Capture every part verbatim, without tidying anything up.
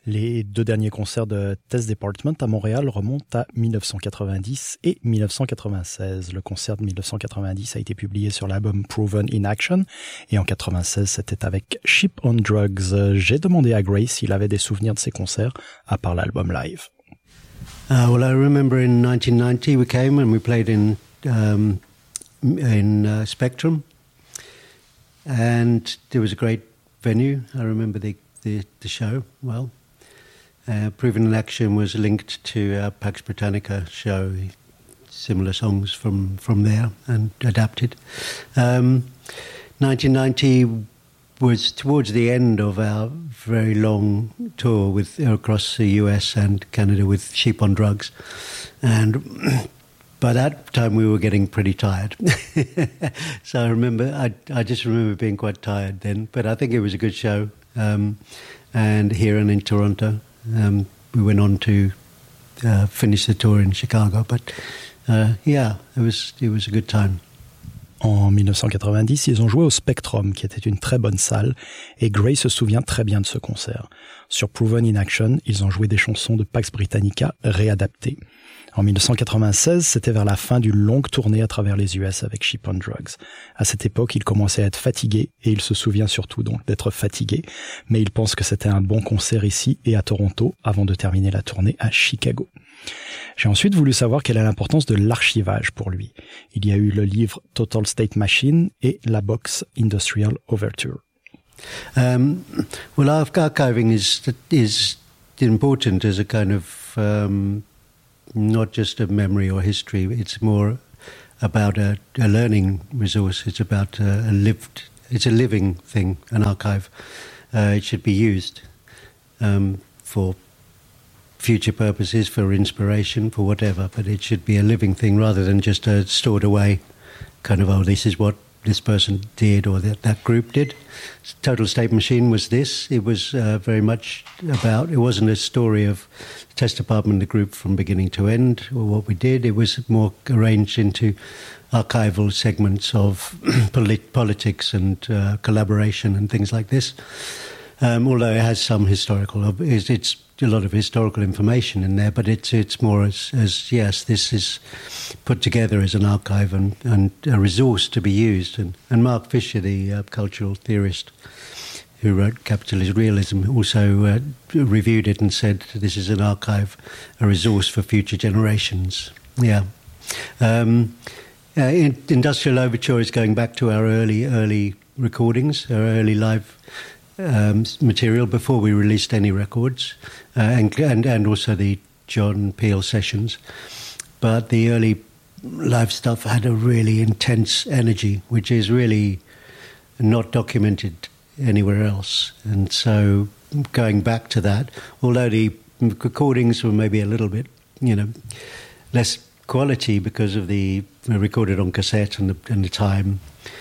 Les deux derniers concerts de Test Department à Montréal remontent à dix-neuf cent quatre-vingt-dix et dix-neuf cent quatre-vingt-seize. Le concert de dix-neuf cent quatre-vingt-dix a été publié sur l'album Proven in Action et en quatre-vingt-seize, c'était avec Sheep on Drugs. J'ai demandé à Grace s'il avait des souvenirs de ces concerts à part l'album live. Uh, well, I remember in nineteen ninety we came and we played in um, in uh, Spectrum, and there was a great venue. I remember the the, the show well. Uh, Proven in Action was linked to our Pax Britannica show, similar songs from, from there and adapted. Um, nineteen ninety was towards the end of our very long tour with across the U S and Canada with Sheep on Drugs, and by that time we were getting pretty tired. So I remember, I, I just remember being quite tired then, but I think it was a good show. Um, and here and in Toronto. Um, we went on to uh, finish the tour in Chicago, but uh, yeah, it was it was a good time. En dix-neuf cent quatre-vingt-dix, ils ont joué au Spectrum, qui était une très bonne salle, et Gray se souvient très bien de ce concert. Sur Proven in Action, ils ont joué des chansons de Pax Britannica réadaptées. En dix-neuf cent quatre-vingt-seize, c'était vers la fin d'une longue tournée à travers les U S avec Sheep on Drugs. À cette époque, il commençait à être fatigué, et il se souvient surtout donc d'être fatigué, mais il pense que c'était un bon concert ici et à Toronto, avant de terminer la tournée à Chicago. J'ai ensuite voulu savoir quelle est l'importance de l'archivage pour lui. Il y a eu le livre Total State Machine et la box Industrial Overture. Um, well, archiving is is important as a kind of um, not just a memory or history. It's more about a, a learning resource. It's about a, a lived. It's a living thing. An archive. Uh, it should be used um, for future purposes, for inspiration, for whatever. But it should be a living thing rather than just a stored away kind of. Oh, this is what this person did or that, that group did. Total State Machine was this. It was uh, very much about, it wasn't a story of the Test Department, the group from beginning to end, or what we did. It was more arranged into archival segments of polit- politics and uh, collaboration and things like this. Um, although it has some historical, it's, it's a lot of historical information in there, but it's it's more as, as yes, this is put together as an archive and, and a resource to be used. And, and Mark Fisher, the uh, cultural theorist who wrote Capitalist Realism, also uh, reviewed it and said this is an archive, a resource for future generations. Yeah. Um, uh, in, Industrial Overture is going back to our early, early recordings, our early live Um, material before we released any records, uh, and, and and also the John Peel sessions. But the early live stuff had a really intense energy, which is really not documented anywhere else. And so going back to that, although the recordings were maybe a little bit, you know, less quality because of the recorded on cassette and the, and the time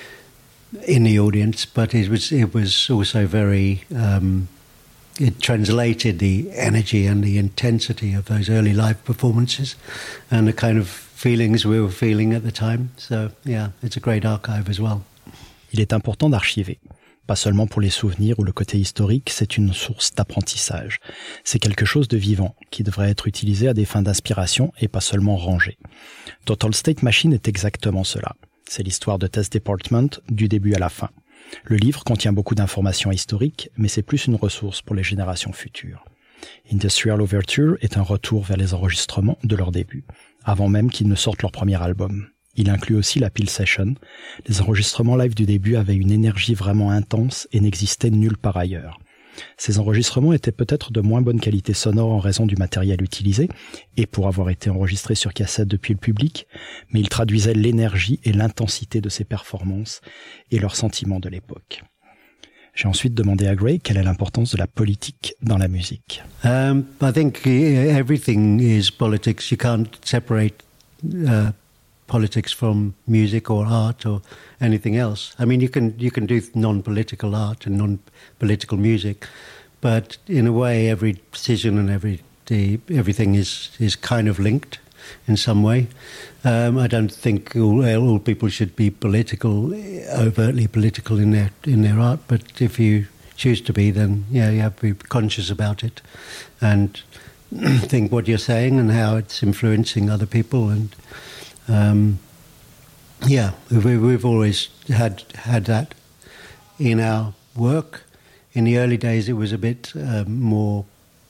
in the audience, but it was it was also very um, it translated the energy and the intensity of those early live performances and the kind of feelings we were feeling at the time. So yeah, it's a great archive as well. Il est important d'archiver. Pas seulement pour les souvenirs ou le côté historique, c'est une source d'apprentissage. C'est quelque chose de vivant, qui devrait être utilisé à des fins d'inspiration et pas seulement rangé. Total State Machine est exactement cela. C'est l'histoire de Test Department du début à la fin. Le livre contient beaucoup d'informations historiques, mais c'est plus une ressource pour les générations futures. Industrial Overture est un retour vers les enregistrements de leur début, avant même qu'ils ne sortent leur premier album. Il inclut aussi la Peel Session. Les enregistrements live du début avaient une énergie vraiment intense et n'existaient nulle part ailleurs. Ces enregistrements étaient peut-être de moins bonne qualité sonore en raison du matériel utilisé et pour avoir été enregistrés sur cassette depuis le public, mais ils traduisaient l'énergie et l'intensité de ces performances et leurs sentiments de l'époque. J'ai ensuite demandé à Gray quelle est l'importance de la politique dans la musique. Um, I think everything is politics. You can't separate uh, politics from music or art or anything else. I mean, you can you can do non-political art and non-political music, but in a way, every decision and every the, everything is is kind of linked in some way. Um, I don't think all, all people should be political, overtly political in their in their art, but if you choose to be, then yeah, you have to be conscious about it and think what you're saying and how it's influencing other people. And um, yeah, we, we've always had had that in our work. In the early days, it was a bit uh, more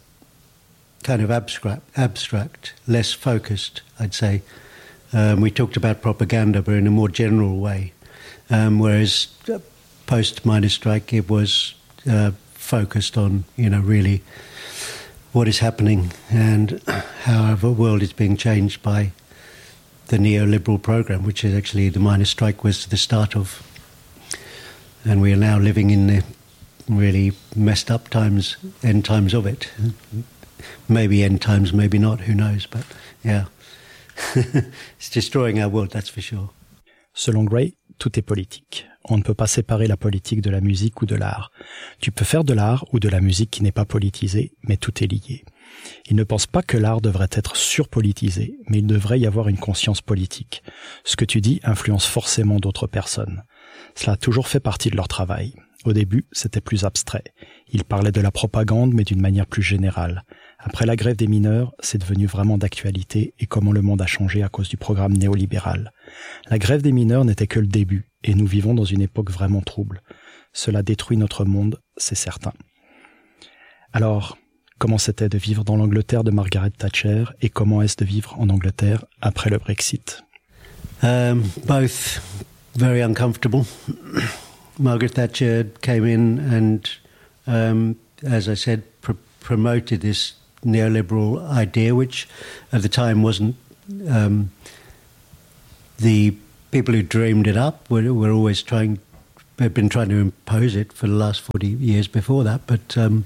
kind of abstract, abstract, less focused, I'd say. Um, we talked about propaganda, but in a more general way. Um, whereas post-miners' strike, it was uh, focused on, you know, really what is happening and how the world is being changed by the neoliberal program, which is actually the miners' strike was the start of. And we are now living in the really messed up times, end times of it. Maybe end times, maybe not, who knows, but yeah. It's destroying our world, that's for sure. Selon Gray, tout est politique. On ne peut pas séparer la politique de la musique ou de l'art. Tu peux faire de l'art ou de la musique qui n'est pas politisée, mais tout est lié. Il ne pense pas que l'art devrait être surpolitisé, mais il devrait y avoir une conscience politique. Ce que tu dis influence forcément d'autres personnes. Cela a toujours fait partie de leur travail. Au début, c'était plus abstrait. Ils parlaient de la propagande, mais d'une manière plus générale. Après la grève des mineurs, c'est devenu vraiment d'actualité et comment le monde a changé à cause du programme néolibéral. La grève des mineurs n'était que le début, et nous vivons dans une époque vraiment trouble. Cela détruit notre monde, c'est certain. Alors, comment c'était de vivre dans l'Angleterre de Margaret Thatcher et comment est-ce de vivre en Angleterre après le Brexit? Um, both very uncomfortable. Margaret Thatcher came in and, um, as I said, pr- promoted this neoliberal idea, which at the time wasn't um, the people who dreamed it up were, were always trying, had been trying to impose it for the last forty years before that, but um,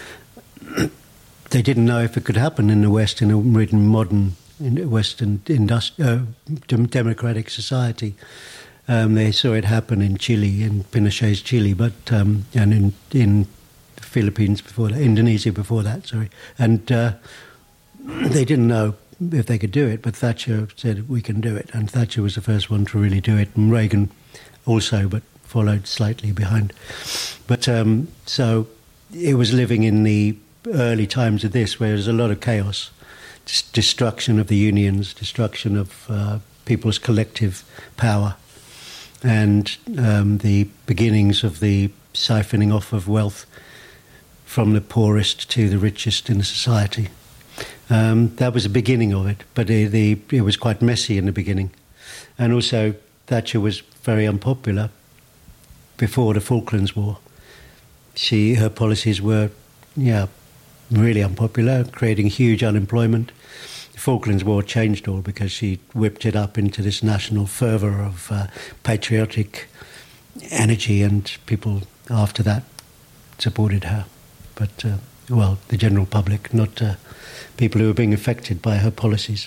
they didn't know if it could happen in the West, in a modern in Western industri- uh, democratic society. Um, they saw it happen in Chile, in Pinochet's Chile, but um, and in in the Philippines before that, Indonesia before that, sorry. And uh, they didn't know if they could do it, but Thatcher said, we can do it. And Thatcher was the first one to really do it, and Reagan also, but followed slightly behind. But um, so it was living in the early times of this, where there's a lot of chaos, destruction of the unions, destruction of uh, people's collective power, and um, the beginnings of the siphoning off of wealth from the poorest to the richest in the society. Um, that was the beginning of it, but it, the, it was quite messy in the beginning. And also, Thatcher was very unpopular before the Falklands War. She, her policies were, yeah, really unpopular, creating huge unemployment. The Falklands War changed all because she whipped it up into this national fervour of uh, patriotic energy, and people after that supported her. But, uh, well, the general public, not uh, people who were being affected by her policies.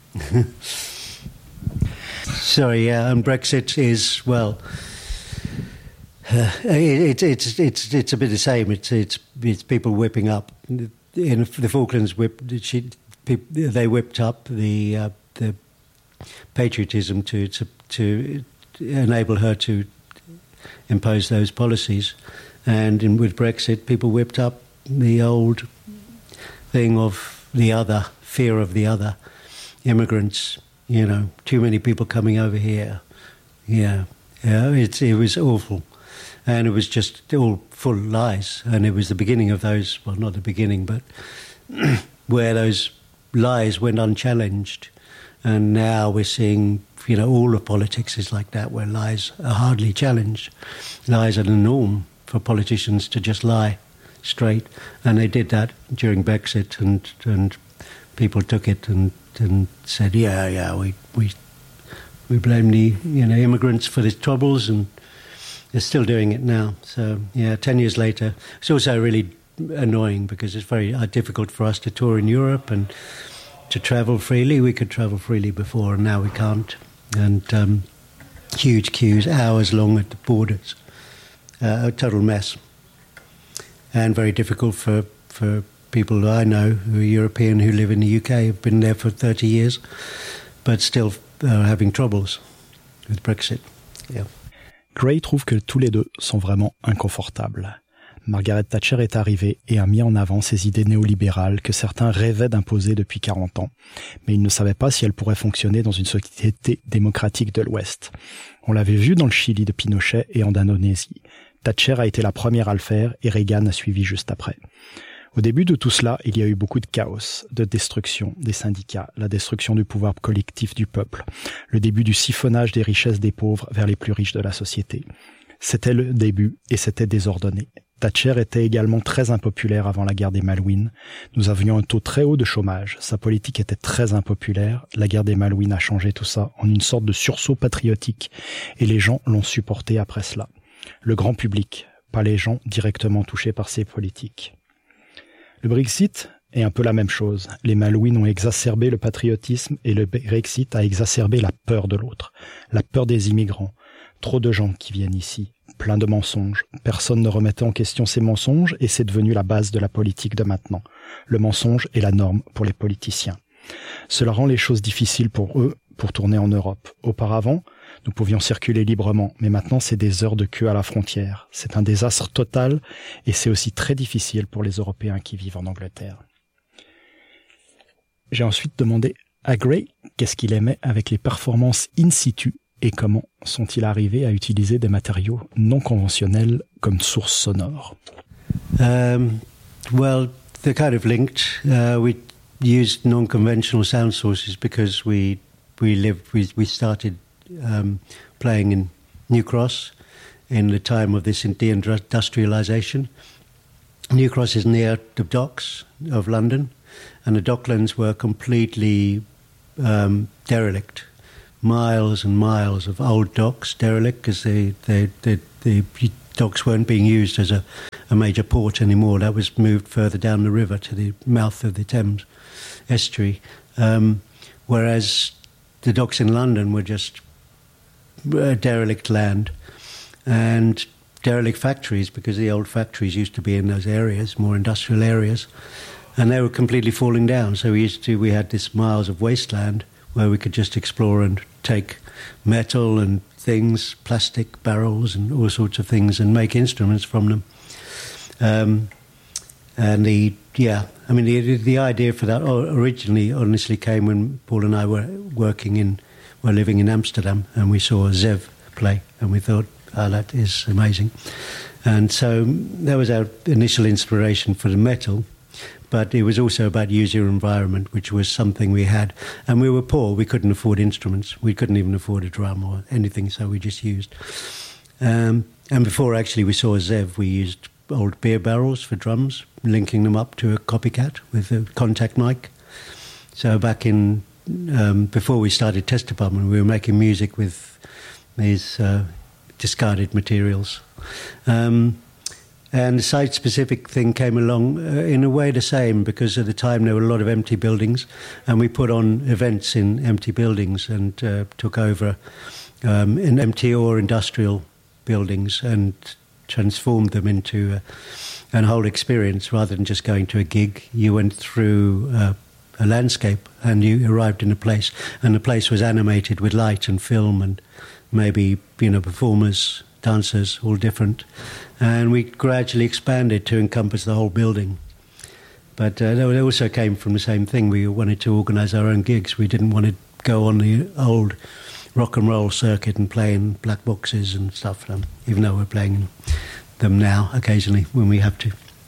Sorry, yeah, and Brexit is, well, uh, it, it, it's it's it's a bit the same. It's it's, it's people whipping up. In the Falklands, whip, she, they whipped up the uh, the patriotism to, to to enable her to impose those policies, and in, with Brexit, people whipped up the old thing of the other, fear of the other, immigrants. You know, too many people coming over here. Yeah, yeah, it's it was awful, and it was just all full lies, and it was the beginning of those. Well, not the beginning, but where those lies went unchallenged, and now we're seeing, you know, all of politics is like that, where lies are hardly challenged. Lies are the norm for politicians to just lie straight, and they did that during Brexit, and and people took it and and said, yeah, yeah, we we we blame the you know immigrants for the troubles, and they're still doing it now. So yeah, ten years later, it's also really annoying because it's very uh, difficult for us to tour in Europe and to travel freely. We could travel freely before, and now we can't. And um, huge queues, hours long at the borders, uh, a total mess, and very difficult for for people I know who are European who live in the U K, have been there for thirty years, but still are having troubles with Brexit. Yeah. Gray trouve que tous les deux sont vraiment inconfortables. Margaret Thatcher est arrivée et a mis en avant ces idées néolibérales que certains rêvaient d'imposer depuis quarante ans, mais ils ne savaient pas si elles pourraient fonctionner dans une société démocratique de l'Ouest. On l'avait vu dans le Chili de Pinochet et en Indonésie. Thatcher a été la première à le faire et Reagan a suivi juste après. Au début de tout cela, il y a eu beaucoup de chaos, de destruction des syndicats, la destruction du pouvoir collectif du peuple, le début du siphonnage des richesses des pauvres vers les plus riches de la société. C'était le début et c'était désordonné. Thatcher était également très impopulaire avant la guerre des Malouines. Nous avions un taux très haut de chômage. Sa politique était très impopulaire. La guerre des Malouines a changé tout ça en une sorte de sursaut patriotique et les gens l'ont supporté après cela. Le grand public, pas les gens directement touchés par ces politiques. Le Brexit est un peu la même chose. Les Malouines ont exacerbé le patriotisme et le Brexit a exacerbé la peur de l'autre, la peur des immigrants. Trop de gens qui viennent ici, plein de mensonges. Personne ne remettait en question ces mensonges et c'est devenu la base de la politique de maintenant. Le mensonge est la norme pour les politiciens. Cela rend les choses difficiles pour eux pour tourner en Europe. Auparavant, nous pouvions circuler librement, mais maintenant c'est des heures de queue à la frontière. C'est un désastre total et c'est aussi très difficile pour les Européens qui vivent en Angleterre. J'ai ensuite demandé à Gray qu'est-ce qu'il aimait avec les performances in situ et comment sont-ils arrivés à utiliser des matériaux non conventionnels comme source sonore. Um, well, they're kind of linked. Uh, we used non-conventional sound sources because we we lived we we started um, playing in New Cross in the time of this deindustrialization. New Cross is near the docks of London, and the docklands were completely um, derelict. Miles and miles of old docks derelict because they, they, they, the docks weren't being used as a, a major port anymore. That was moved further down the river to the mouth of the Thames estuary. Um, whereas the docks in London were just uh, derelict land and derelict factories because the old factories used to be in those areas, more industrial areas, and they were completely falling down. So we used to, we had this miles of wasteland where we could just explore and take metal and things, plastic barrels and all sorts of things and make instruments from them. Um, and the, yeah, I mean, the, the idea for that originally honestly came when Paul and I were working in, were living in Amsterdam and we saw Zev play and we thought, oh, that is amazing. And so that was our initial inspiration for the metal. But it was also about user environment, which was something we had. And we were poor. We couldn't afford instruments. We couldn't even afford a drum or anything, so we just used. Um, and before actually we saw Zev, we used old beer barrels for drums, linking them up to a copycat with a contact mic. So back in, um, before we started Test Department, we were making music with these uh, discarded materials. Um, And the site-specific thing came along uh, in a way the same because at the time there were a lot of empty buildings and we put on events in empty buildings and uh, took over um, in empty or industrial buildings and transformed them into a, a whole experience rather than just going to a gig. You went through uh, a landscape and you arrived in a place and the place was animated with light and film and maybe, you know, performers, dancers, all different. And we gradually expanded to encompass the whole building. But uh, they also came from the same thing. We wanted to organise our own gigs. We didn't want to go on the old rock and roll circuit and play in black boxes and stuff, um, even though we're playing them now occasionally when we have to.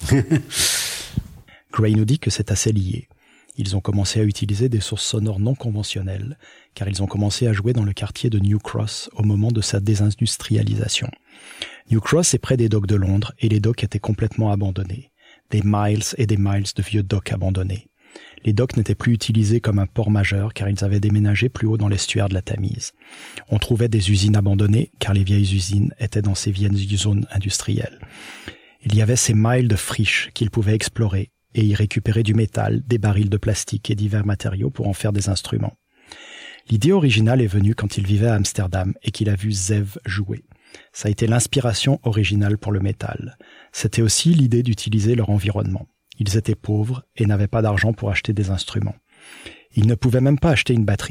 Gray nous dit que c'est assez lié. Ils ont commencé à utiliser des sources sonores non conventionnelles, car ils ont commencé à jouer dans le quartier de New Cross au moment de sa désindustrialisation. New Cross est près des docks de Londres et les docks étaient complètement abandonnés. Des miles et des miles de vieux docks abandonnés. Les docks n'étaient plus utilisés comme un port majeur car ils avaient déménagé plus haut dans l'estuaire de la Tamise. On trouvait des usines abandonnées car les vieilles usines étaient dans ces vieilles zones industrielles. Il y avait ces miles de friches qu'ils pouvaient explorer et y récupérer du métal, des barils de plastique et divers matériaux pour en faire des instruments. L'idée originale est venue quand il vivait à Amsterdam et qu'il a vu Zev jouer. Ça a été l'inspiration originale pour le métal. C'était aussi l'idée d'utiliser leur environnement. Ils étaient pauvres et n'avaient pas d'argent pour acheter des instruments. Ils ne pouvaient même pas acheter une batterie.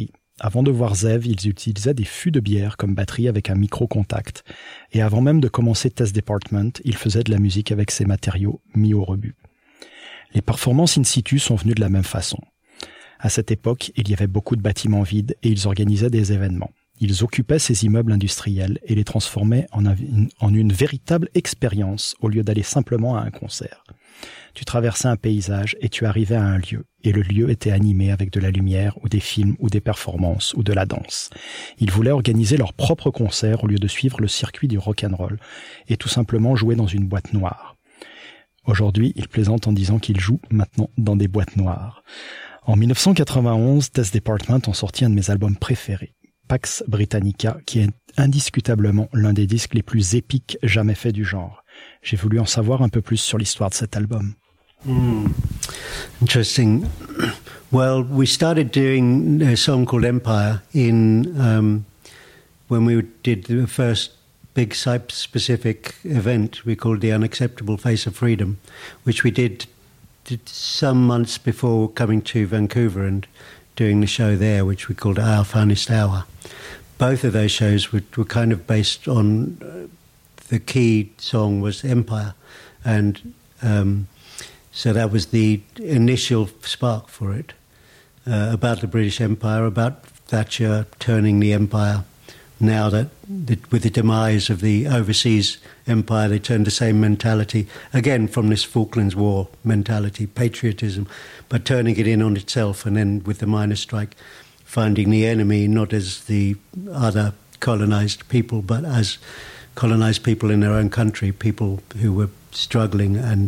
Avant de voir Zev, ils utilisaient des fûts de bière comme batterie avec un micro-contact. Et avant même de commencer Test Department, ils faisaient de la musique avec ces matériaux mis au rebut. Les performances in situ sont venues de la même façon. À cette époque, il y avait beaucoup de bâtiments vides et ils organisaient des événements. Ils occupaient ces immeubles industriels et les transformaient en, un, en une véritable expérience au lieu d'aller simplement à un concert. Tu traversais un paysage et tu arrivais à un lieu, et le lieu était animé avec de la lumière ou des films ou des performances ou de la danse. Ils voulaient organiser leur propre concert au lieu de suivre le circuit du rock'n'roll et tout simplement jouer dans une boîte noire. Aujourd'hui, ils plaisantent en disant qu'ils jouent maintenant dans des boîtes noires. En dix-neuf cent quatre-vingt-onze, Test Department ont sorti un de mes albums préférés, Pax Britannica, qui est indiscutablement l'un des disques les plus épiques jamais faits du genre. J'ai voulu en savoir un peu plus sur l'histoire de cet album. Mm. Interesting. Well, we started doing a song called Empire in um, when we did the first big site-specific event we called the Unacceptable Face of Freedom, which we did, did some months before coming to Vancouver and doing the show there, which we called Our Finest Hour. Both of those shows were, were kind of based on uh, the key song was Empire, and um, so that was the initial spark for it, uh, about the British Empire, about Thatcher turning the empire. Now that, that with the demise of the overseas empire, they turned the same mentality, again from this Falklands War mentality, patriotism, but turning it in on itself, and then with the miners' strike, finding the enemy not as the other colonized people, but as colonized people in their own country, people who were struggling and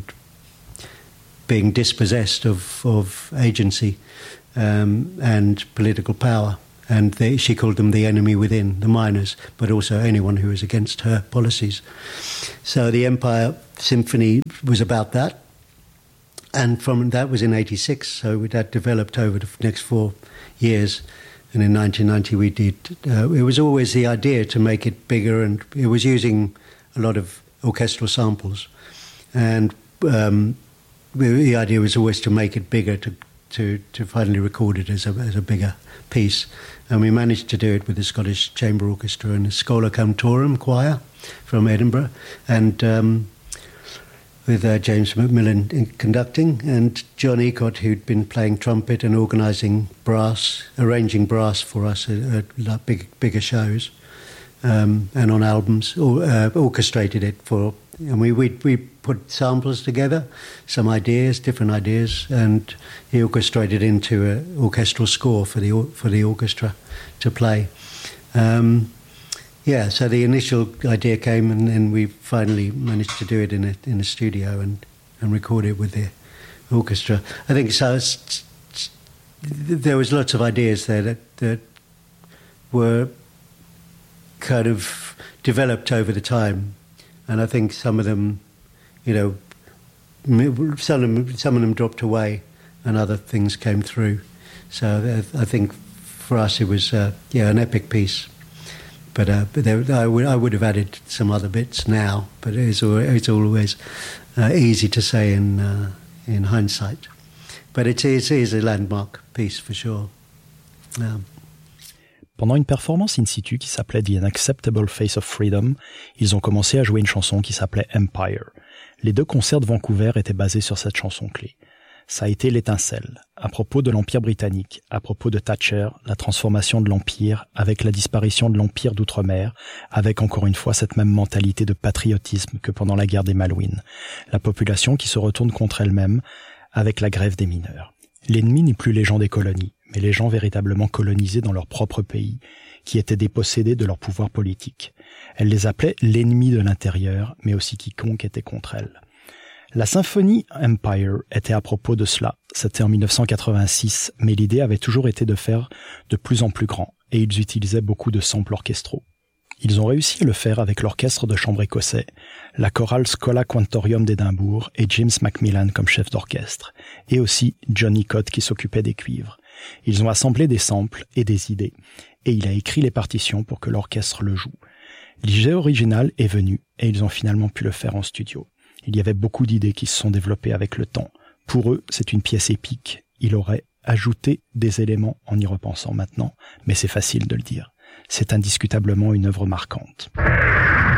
being dispossessed of, of agency um, and political power. And they, she called them the enemy within, the miners, but also anyone who was against her policies. So the Empire Symphony was about that. And from that was in eighty-six, so that developed over the next four years. And in nineteen ninety we did, uh, it was always the idea to make it bigger, and it was using a lot of orchestral samples. And um, the idea was always to make it bigger, to to, to finally record it as a, as a bigger piece. And we managed to do it with the Scottish Chamber Orchestra and the Schola Cantorum Choir from Edinburgh, and um, with uh, James Macmillan in conducting, and John Ecott, who'd been playing trumpet and organising brass, arranging brass for us at, at big, bigger shows um, and on albums, or, uh, orchestrated it for. And we, we we put samples together, some ideas, different ideas, and he orchestrated into an orchestral score for the for the orchestra to play. Um, yeah, so the initial idea came, and then we finally managed to do it in a in a studio and, and record it with the orchestra. I think so. It's, it's, there was lots of ideas there that that were kind of developed over the time. And I think some of them, you know, some of them, some of them dropped away, and other things came through. So I think for us it was, uh, yeah, an epic piece. But, uh, but there, I, would, I would have added some other bits now. But it's, it's always uh, easy to say in uh, in hindsight. But it is, it is a landmark piece for sure. Um, Pendant une performance in situ qui s'appelait The Unacceptable Face of Freedom, ils ont commencé à jouer une chanson qui s'appelait Empire. Les deux concerts de Vancouver étaient basés sur cette chanson clé. Ça a été l'étincelle, à propos de l'Empire britannique, à propos de Thatcher, la transformation de l'Empire, avec la disparition de l'Empire d'outre-mer, avec encore une fois cette même mentalité de patriotisme que pendant la guerre des Malouines. La population qui se retourne contre elle-même, avec la grève des mineurs. L'ennemi n'est plus les gens des colonies, mais les gens véritablement colonisés dans leur propre pays, qui étaient dépossédés de leur pouvoir politique. Elle les appelait l'ennemi de l'intérieur, mais aussi quiconque était contre elle. La symphonie Empire était à propos de cela. C'était en dix-neuf cent quatre-vingt-six, mais l'idée avait toujours été de faire de plus en plus grand, et ils utilisaient beaucoup de samples orchestraux. Ils ont réussi à le faire avec l'orchestre de chambre écossais, la chorale Schola Cantorium d'Édimbourg et James Macmillan comme chef d'orchestre, et aussi John Ecott qui s'occupait des cuivres. Ils ont assemblé des samples et des idées, et il a écrit les partitions pour que l'orchestre le joue. L'idée originale est venue, et ils ont finalement pu le faire en studio. Il y avait beaucoup d'idées qui se sont développées avec le temps. Pour eux, c'est une pièce épique. Il aurait ajouter des éléments en y repensant maintenant, mais c'est facile de le dire. C'est indiscutablement une œuvre marquante.